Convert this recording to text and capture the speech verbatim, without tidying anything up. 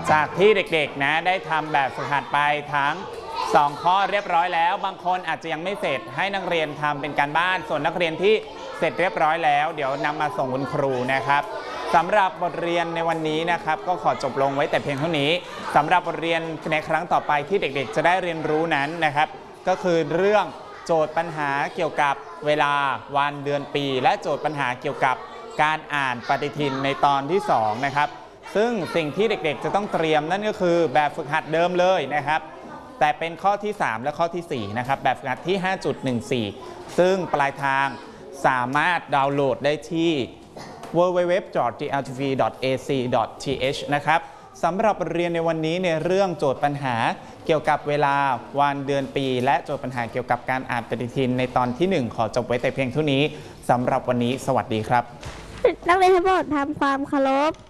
จากที่เด็กๆนะได้ทำแบบฝึกหัดไปทั้งสองข้อเรียบร้อยแล้วบางคนอาจจะยังไม่เสร็จให้นักเรียนทำเป็นการบ้านส่วนนักเรียนที่เสร็จเรียบร้อยแล้วเดี๋ยวนำมาส่งคุณครูนะครับสำหรับบทเรียนในวันนี้นะครับก็ขอจบลงไว้แต่เพียงเท่านี้สำหรับบทเรียนในครั้งต่อไปที่เด็กๆจะได้เรียนรู้นั้นนะครับก็คือเรื่องโจทย์ปัญหาเกี่ยวกับเวลาวันเดือนปีและโจทย์ปัญหาเกี่ยวกับการอ่านปฏิทินในตอนที่สองนะครับซึ่งสิ่งที่เด็กๆจะต้องเตรียมนั่นก็คือแบบฝึกหัดเดิมเลยนะครับแต่เป็นข้อที่สามและข้อที่สี่นะครับแบบฝึกหัดที่ ห้าจุดหนึ่งสี่ ซึ่งปลายทางสามารถดาวน์โหลดได้ที่ ดับเบิลยู ดับเบิลยู ดับเบิลยู ดอท จี แอล ที วี ดอท เอ ซี ดอท ที เอช นะครับสำหรับเรียนในวันนี้ในเรื่องโจทย์ปัญหาเกี่ยวกับเวลาวันเดือนปีและโจทย์ปัญหาเกี่ยวกับการอ่านปฏิทินในตอนที่หนึ่งขอจบไว้แต่เพียงเท่านี้สำหรับวันนี้สวัสดีครับนักเรียนทั้งหมดทำความเคารพ